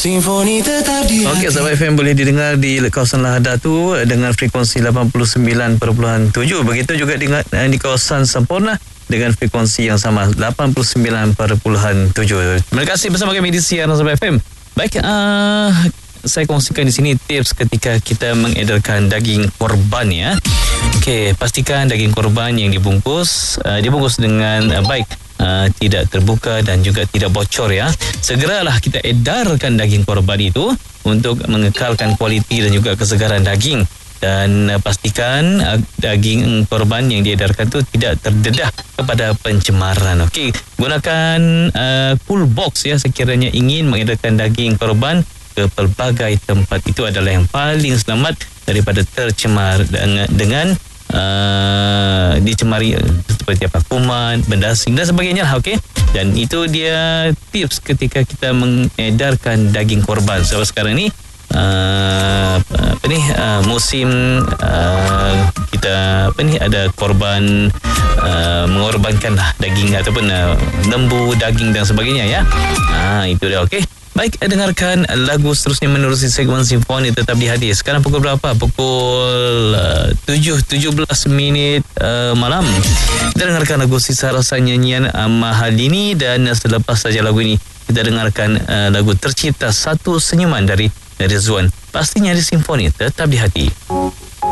Simfoni tetap di Okey, Sahabat FM boleh didengar di kawasan Lahada tu dengan frekuensi 89.7. Begitu juga di kawasan Semporna dengan frekuensi yang sama 89.7. Terima kasih bersama kami di Siaran Sahabat FM. Baik, saya kongsikan di sini tips ketika kita mengedarkan daging korban ya. Okey, pastikan daging korban yang dibungkus dengan baik, tidak terbuka dan juga tidak bocor ya. Segeralah kita edarkan daging korban itu untuk mengekalkan kualiti dan juga kesegaran daging. Dan pastikan daging korban yang diedarkan itu tidak terdedah kepada pencemaran. Okey, gunakan cool box ya sekiranya ingin mengedarkan daging korban ke pelbagai tempat. Itu adalah yang paling selamat daripada tercemar dengan dicemari seperti apa, kuman, benda asing dan sebagainya. Okey, dan itu dia tips ketika kita mengedarkan daging korban. Sebab sekarang ni musim kita ada korban mengorbankan daging ataupun lembu, daging dan sebagainya ya. Itu dia. Okey, baik, dengarkan lagu seterusnya menerusi segmen Simfoni Tetap di Hati. Sekarang pukul berapa? Pukul 7.17 malam. Kita dengarkan lagu Sisa Rasa nyanyian Mahalini, dan selepas saja lagu ini kita dengarkan lagu Tercipta Satu Senyuman dari Rizwan. Pastinya di Simfoni Tetap di Hati.